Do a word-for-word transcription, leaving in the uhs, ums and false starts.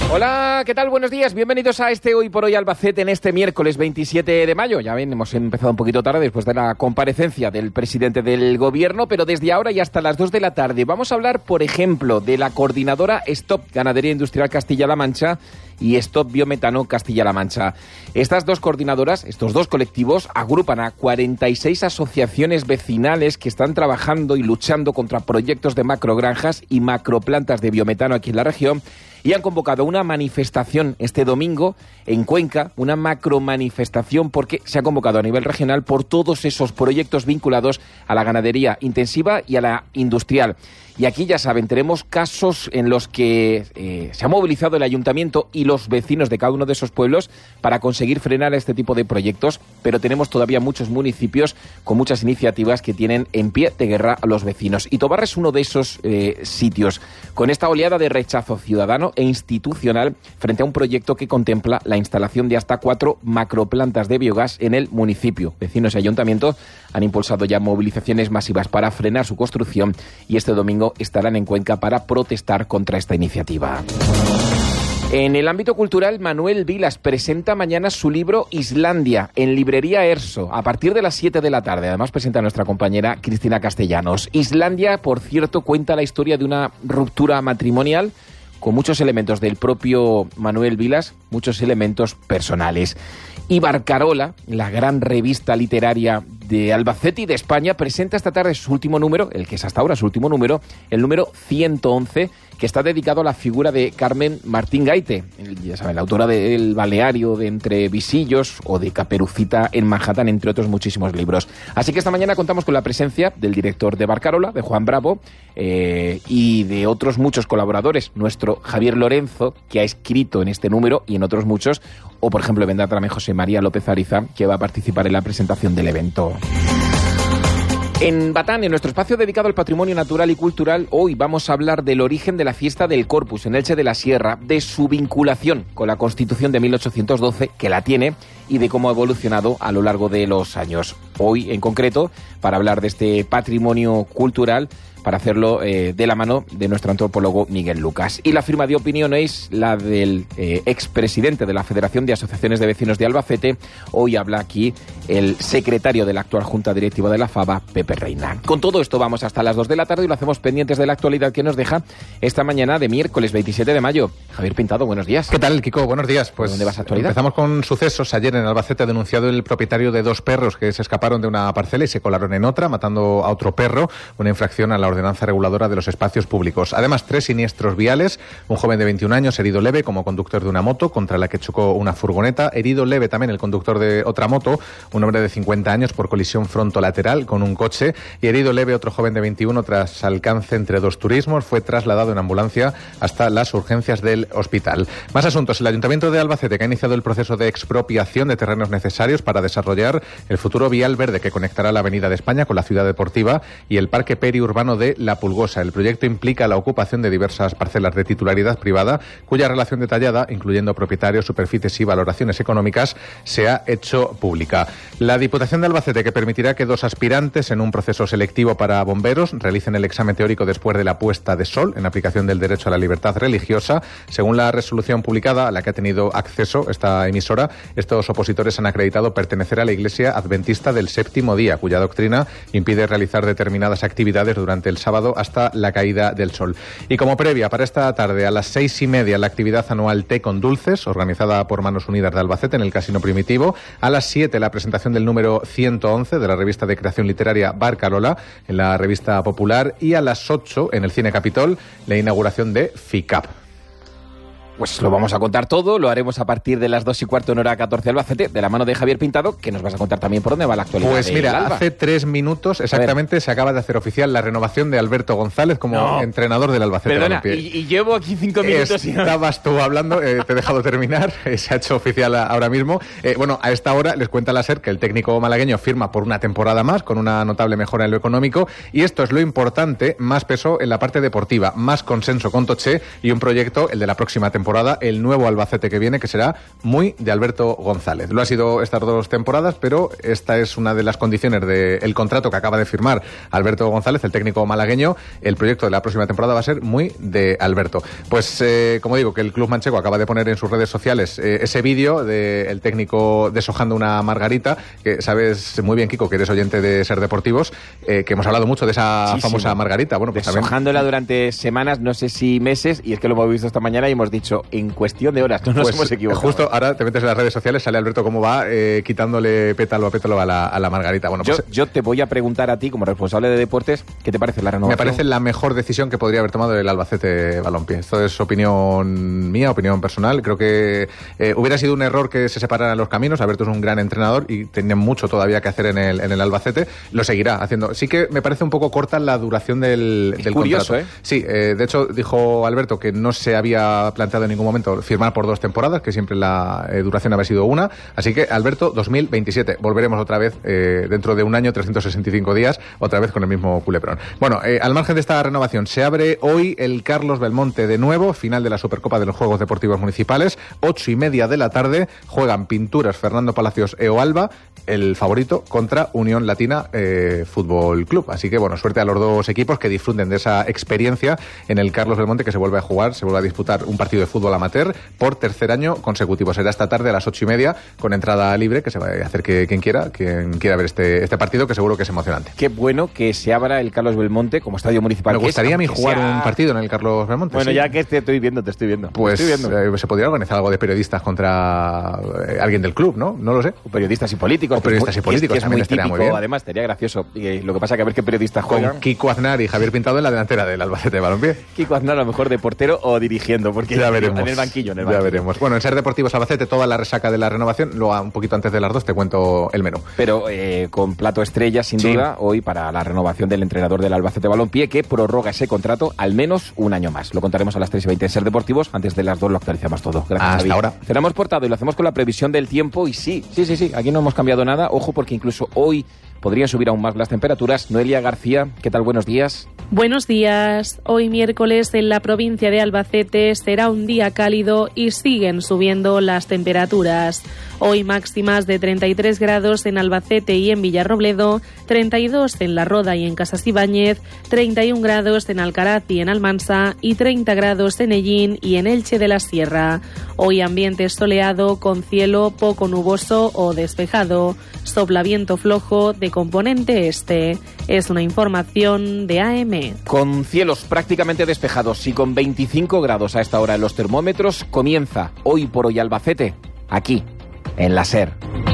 Hola, ¿qué tal? Buenos días, bienvenidos a este Hoy por Hoy Albacete en este miércoles veintisiete de mayo. Ya ven, hemos empezado un poquito tarde después de la comparecencia del presidente del gobierno, pero desde ahora y hasta las dos de la tarde vamos a hablar, por ejemplo, de la coordinadora Stop Ganadería Industrial Castilla-La Mancha y Stop Biometano Castilla-La Mancha. Estas dos coordinadoras, estos dos colectivos, agrupan a cuarenta y seis asociaciones vecinales que están trabajando y luchando contra proyectos de macrogranjas y macroplantas de biometano aquí en la región, y han convocado una manifestación este domingo en Cuenca, una macromanifestación porque se ha convocado a nivel regional por todos esos proyectos vinculados a la ganadería intensiva y a la industrial. Y aquí, ya saben, tenemos casos en los que eh, se ha movilizado el ayuntamiento y los vecinos de cada uno de esos pueblos para conseguir frenar este tipo de proyectos, pero tenemos todavía muchos municipios con muchas iniciativas que tienen en pie de guerra a los vecinos. Y Tobarra es uno de esos eh, sitios, con esta oleada de rechazo ciudadano e institucional frente a un proyecto que contempla la instalación de hasta cuatro macroplantas de biogás en el municipio. Vecinos y ayuntamiento han impulsado ya movilizaciones masivas para frenar su construcción y este domingo estarán en Cuenca para protestar contra esta iniciativa. En el ámbito cultural, Manuel Vilas presenta mañana su libro Islandia en Librería Erso a partir de las siete de la tarde. Además presenta a nuestra compañera Cristina Castellanos. Islandia, por cierto, cuenta la historia de una ruptura matrimonial con muchos elementos del propio Manuel Vilas, muchos elementos personales. Y Barcarola, la gran revista literaria de Albacete y de España, presenta esta tarde su último número, el que es hasta ahora su último número, el número ciento once, que está dedicado a la figura de Carmen Martín Gaite, ya saben, la autora del Balneario de Entre Visillos o de Caperucita en Manhattan, entre otros muchísimos libros. Así que esta mañana contamos con la presencia del director de Barcarola, de Juan Bravo, eh, y de otros muchos colaboradores. Nuestro Javier Lorenzo, que ha escrito en este número y en otros muchos, o por ejemplo vendrá también José María López Ariza, que va a participar en la presentación del evento. En Batán, en nuestro espacio dedicado al patrimonio natural y cultural, hoy vamos a hablar del origen de la fiesta del Corpus en Elche de la Sierra, de su vinculación con la Constitución de mil ochocientos doce, que la tiene, y de cómo ha evolucionado a lo largo de los años. Hoy, en concreto, para hablar de este patrimonio cultural, para hacerlo eh, de la mano de nuestro antropólogo Miguel Lucas. Y la firma de opinión es la del eh, expresidente de la Federación de Asociaciones de Vecinos de Albacete. Hoy habla aquí el secretario de la actual Junta Directiva de la FABA, Pepe Reina. Con todo esto vamos hasta las dos de la tarde y lo hacemos pendientes de la actualidad que nos deja esta mañana de miércoles veintisiete de mayo. Javier Pintado, buenos días. ¿Qué tal, Kiko? Buenos días. Pues ¿dónde vas a actualidad? Empezamos con sucesos. Ayer en Albacete ha denunciado el propietario de dos perros que se escaparon de una parcela y se colaron en otra, matando a otro perro, una infracción a la ordenanza reguladora de los espacios públicos. Además, tres siniestros viales, un joven de veintiún años herido leve como conductor de una moto contra la que chocó una furgoneta, herido leve también el conductor de otra moto, un hombre de cincuenta años por colisión frontolateral con un coche, y herido leve otro joven de veintiuno tras alcance entre dos turismos, fue trasladado en ambulancia hasta las urgencias del hospital. Más asuntos. El Ayuntamiento de Albacete, que ha iniciado el proceso de expropiación de terrenos necesarios para desarrollar el futuro vial verde que conectará la Avenida de España con la ciudad deportiva y el parque periurbano de La Pulgosa. El proyecto implica la ocupación de diversas parcelas de titularidad privada, cuya relación detallada, incluyendo propietarios, superficies y valoraciones económicas, se ha hecho pública. La Diputación de Albacete, que permitirá que dos aspirantes en un proceso selectivo para bomberos realicen el examen teórico después de la puesta de sol, en aplicación del derecho a la libertad religiosa. Según la resolución publicada a la que ha tenido acceso esta emisora, estos opositores han acreditado pertenecer a la Iglesia Adventista del Séptimo Día, cuya doctrina impide realizar determinadas actividades durante el sábado hasta la caída del sol. Y como previa para esta tarde, a las seis y media, la actividad anual Té con Dulces, organizada por Manos Unidas de Albacete en el Casino Primitivo. A las siete, la presentación del número ciento once de la revista de creación literaria Barcarola en la Revista Popular. Y a las ocho, en el Cine Capitol, la inauguración de FICAP. Pues lo vamos a contar todo, lo haremos a partir de las dos y cuarto en hora catorce Albacete, de la mano de Javier Pintado, que nos vas a contar también por dónde va la actualidad. Pues mira, hace tres minutos exactamente se acaba de hacer oficial la renovación de Alberto González como no. entrenador del Albacete. Perdona, y, y llevo aquí cinco minutos y no... Estabas tú hablando, eh, te he dejado terminar, eh, se ha hecho oficial ahora mismo. Eh, bueno, a esta hora les cuenta la SER que el técnico malagueño firma por una temporada más, con una notable mejora en lo económico, y esto es lo importante, más peso en la parte deportiva, más consenso con Toché y un proyecto, el de la próxima temporada, temporada el nuevo Albacete que viene, que será muy de Alberto González. Lo ha sido estas dos temporadas, pero esta es una de las condiciones del contrato que acaba de firmar Alberto González, el técnico malagueño. El proyecto de la próxima temporada va a ser muy de Alberto. Pues, eh, como digo, que el club manchego acaba de poner en sus redes sociales eh, ese vídeo del técnico deshojando una margarita, que sabes muy bien, Kiko, que eres oyente de Ser Deportivos, eh, que hemos hablado mucho de esa Muchísimo. famosa margarita. Bueno, pues deshojándola durante semanas, no sé si meses, y es que lo hemos visto esta mañana y hemos dicho, en cuestión de horas, no nos pues, hemos equivocado. Justo ahora te metes en las redes sociales, sale Alberto cómo va eh, quitándole pétalo a pétalo a la, a la margarita. Bueno, yo, pues, yo te voy a preguntar a ti, como responsable de deportes, ¿qué te parece la renovación? Me parece la mejor decisión que podría haber tomado el Albacete Balompié. Esto es opinión mía, opinión personal. Creo que eh, hubiera sido un error que se separaran los caminos. Alberto es un gran entrenador y tenía mucho todavía que hacer en el, en el Albacete. Lo seguirá haciendo. Sí que me parece un poco corta la duración del, del curioso, contrato. ¿eh? Sí, eh, de hecho dijo Alberto que no se había planteado en ningún momento firmar por dos temporadas, que siempre la eh, duración había sido una. Así que Alberto, dos mil veintisiete. Volveremos otra vez eh, dentro de un año, trescientos sesenta y cinco días, otra vez con el mismo culebrón. Bueno, eh, al margen de esta renovación, se abre hoy el Carlos Belmonte de nuevo, final de la Supercopa de los Juegos Deportivos Municipales, ocho y media de la tarde, juegan Pinturas, Fernando Palacios, Eoalba, el favorito contra Unión Latina eh, Fútbol Club. Así que, bueno, suerte a los dos equipos, que disfruten de esa experiencia en el Carlos Belmonte, que se vuelve a jugar, se vuelve a disputar un partido de fútbol amateur por tercer año consecutivo. Será esta tarde a las ocho y media, con entrada libre, que se va a hacer que quien quiera, quien quiera ver este, este partido, que seguro que es emocionante. Qué bueno que se abra el Carlos Belmonte como estadio municipal. Me gustaría a mí jugar sea... un partido en el Carlos Belmonte. Bueno, sí. Ya que te estoy viendo, te estoy viendo. Pues estoy viendo. Eh, se podría organizar algo de periodistas contra eh, alguien del club, ¿no? No lo sé. O periodistas y políticos. O periodistas y políticos, que es, que es también muy estaría típico, muy bien. Además, sería gracioso. Y lo que pasa es que a ver qué periodistas juegan. Con Kiko Aznar y Javier Pintado en la delantera del Albacete de Balompié. Kiko Aznar a lo mejor de portero o dirigiendo, porque ya veremos. En el banquillo, en el banquillo. Ya veremos. Bueno, en Ser Deportivos Albacete, toda la resaca de la renovación, luego un poquito antes de las dos te cuento el menú. Pero eh, con plato estrella, sin sí. duda, hoy para la renovación del entrenador del Albacete Balompié, que prorroga ese contrato al menos un año más. Lo contaremos a las tres y veinte en Ser Deportivos. Antes de las dos lo actualizamos todo. Gracias, Hasta Javi. ahora. Cerramos portado y lo hacemos con la previsión del tiempo. Y sí, sí, sí, sí, aquí no hemos cambiado nada. Ojo, porque incluso hoy podrían subir aún más las temperaturas. Noelia García, ¿qué tal? Buenos días. Buenos días. Hoy miércoles en la provincia de Albacete será un día cálido y siguen subiendo las temperaturas. Hoy máximas de treinta y tres grados en Albacete y en Villarrobledo, treinta y dos en La Roda y en Casas Ibáñez, treinta y un grados en Alcaraz y en Almansa y treinta grados en Ellín y en Elche de la Sierra. Hoy ambiente soleado con cielo poco nuboso o despejado. Sopla viento flojo de componente este. Es una información de A M. Con cielos prácticamente despejados y con veinticinco grados a esta hora en los termómetros, comienza Hoy por Hoy Albacete, aquí, en la SER.